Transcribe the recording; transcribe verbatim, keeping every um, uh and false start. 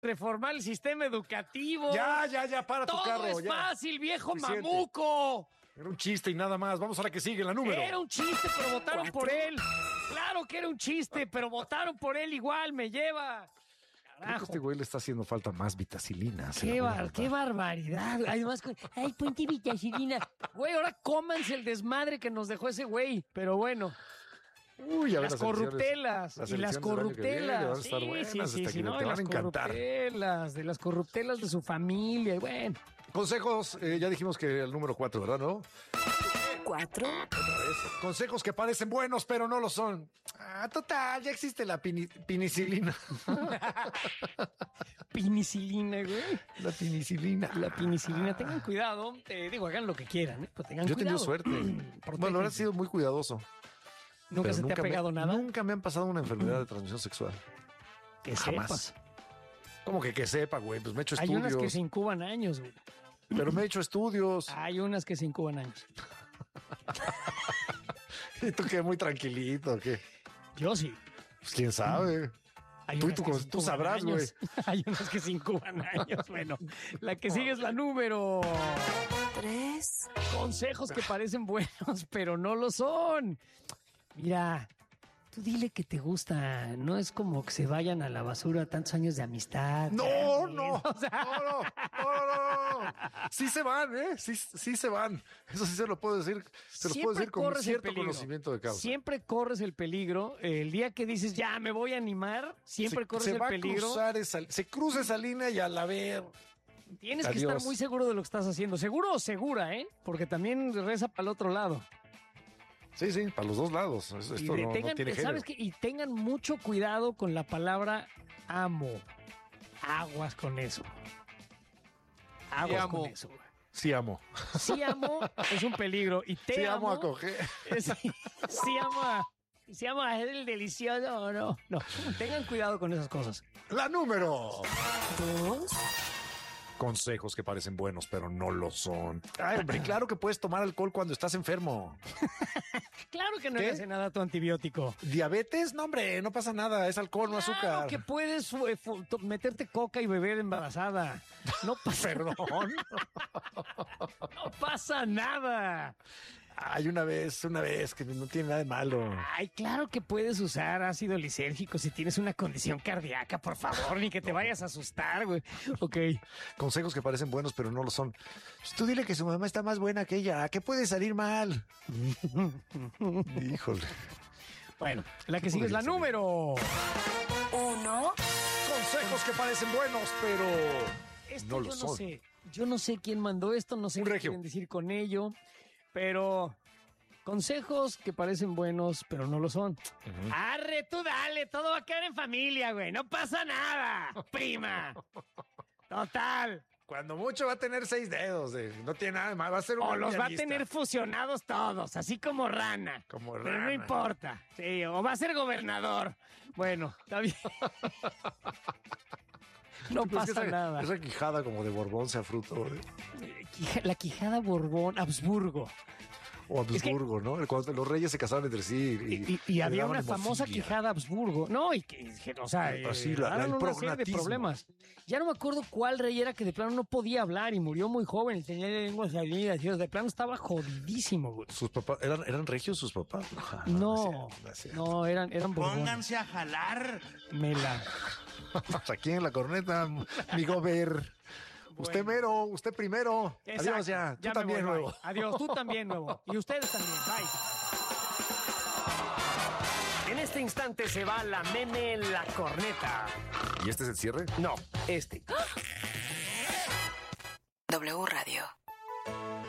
reformar el sistema educativo. Ya, ya, ya, para tu Todo carro. es ya. fácil, viejo Suficiente. mamuco. Era un chiste y nada más. Vamos a la que sigue, la número. Era un chiste, pero votaron ¿Cuatro? por él. Claro que era un chiste, pero votaron por él igual, me lleva. Creo que a Carajo. este güey le está haciendo falta más vitacilina. se Qué, la voy a bar- dar. qué barbaridad. Además, con, ay, ponte vitacilina. Güey, ahora cómanse el desmadre que nos dejó ese güey. Pero bueno, Uy, a ver, las elecciones- corruptelas. las y las elecciones del año que viene corruptelas. van a estar Sí, buenas, sí, sí, hasta sí, que no, te y van a las encantar. corruptelas, de las corruptelas de su familia. Y bueno, Consejos, eh, ya dijimos que el número cuatro, ¿verdad? ¿No? Cuatro. Consejos que parecen buenos, pero no lo son. Ah, total, ya existe la pini- penicilina. penicilina, güey. La penicilina. La penicilina. Tengan cuidado. Te digo, hagan lo que quieran, ¿eh? Pero tengan Yo he tenido cuidado. suerte. Protéjense. Bueno, ahora he sido muy cuidadoso. ¿Nunca pero se te ha me- pegado nada? Nunca me han pasado una enfermedad de transmisión sexual. Que jamás. sepas. ¿Cómo que que sepa, güey? Pues me he hecho Hay estudios. unas que se incuban años, güey. Pero me he hecho estudios. Hay unas que se incuban años. ¿Y tú qué? Muy tranquilito, ¿qué? Yo sí. Pues quién sabe. Hay Tú y unas tú que con- se tú incuban sabrás, años. Hay unas que se incuban años. Bueno, la que sigue es la número. Tres. Consejos que parecen buenos, pero no lo son. Mira, tú dile que te gusta. No es como que se vayan a la basura tantos años de amistad. No, Ya, no, o sea, no, no, no, no, no. Sí se van, ¿eh? Sí, sí se van. Eso sí se lo puedo decir. Se los puedo siempre decir con corres el cierto peligro. conocimiento de causa. Siempre corres el peligro. El día que dices, ya me voy a animar, siempre se, corres se el va peligro. a cruzar esa, se cruza esa línea y al ver. Tienes que Adiós. estar muy seguro de lo que estás haciendo. Seguro o segura, ¿eh? Porque también reza para el otro lado. Sí, sí, para los dos lados. Esto Y, no, de- no tengan, tiene ¿sabes género. qué? Y tengan mucho cuidado con la palabra amo. Aguas con eso. Aguas amo. con eso. güey. Sí amo. Sí amo es un peligro. Y te Sí amo, amo. a coger. Sí, sí amo a... Sí amo a hacer el delicioso o no. No, tengan cuidado con esas cosas. La número. Dos. Consejos que parecen buenos, pero no lo son. Ay, hombre, claro que puedes tomar alcohol cuando estás enfermo. Claro que no ¿Qué? le hace nada a tu antibiótico. ¿Diabetes? No, hombre, no pasa nada. Es alcohol, no azúcar. Claro que puedes fu- fu- to- meterte coca y beber embarazada. No pasa, Perdón. no pasa nada. Hay una vez, una vez, que no tiene nada de malo. Ay, claro que puedes usar ácido lisérgico si tienes una condición cardíaca, por favor, ni que te vayas a asustar, güey. Ok. Consejos que parecen buenos, pero no lo son. Pues tú dile que su mamá está más buena que ella. ¿Qué puede salir mal? Híjole. Bueno, la que sigue es la número. Uno. Consejos que parecen buenos, pero Esto no lo yo no son. sé. Yo no sé quién mandó esto, no sé Un qué regio. quieren decir con ello, pero consejos que parecen buenos, pero no lo son. Arre, tú dale, todo va a quedar en familia, güey. No pasa nada, prima. Total. Cuando mucho va a tener seis dedos. eh, No tiene nada de mal. Va a ser un O los va a pianista. tener fusionados todos, así como rana. Como Pero no rana. importa. Sí, o va a ser gobernador. Bueno, está bien. No Pues que pasa esa, nada. Esa quijada como de Borbón sea fruto de- Quija- La Quijada Borbón, Habsburgo. o Habsburgo, ¿no? Cuando los reyes se casaron entre sí. Y, Y, y- y había heredaban una famosa hemofilia. Quijada Habsburgo. No, y que, que, o sea, Ah, sí, la- la- daron el una serie de prognatismo. problemas. Ya no me acuerdo cuál rey era que de plano no podía hablar y murió muy joven y tenía lengua salida. De plano estaba jodidísimo, güey. Sus papás, ¿eran, ¿eran regios sus papás? No, es cierto, es cierto. no, eran, eran Borbón. Pónganse a jalar. Mela. Aquí en la corneta, mi gober. Usted mero, usted primero. Exacto. Adiós ya. Tú Ya me también, voy, bye. nuevo. Adiós, tú también, nuevo. Y ustedes también. Bye. En este instante se va la meme la corneta. ¿Y este es el cierre? No, este. W Radio.